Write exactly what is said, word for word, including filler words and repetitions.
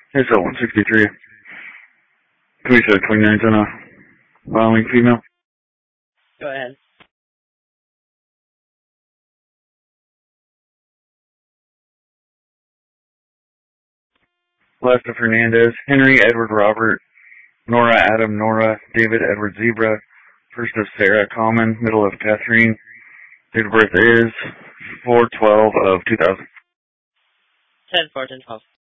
It's at one sixty-three. Police at twenty-nine's on a Wyoming female. Go ahead. Lester Fernandez, Henry Edward Robert, Nora Adam Nora, David Edward Zebra, first of Sarah Common, middle of Catherine. Date of birth is four twelve of two thousand. ten fourteen twelve.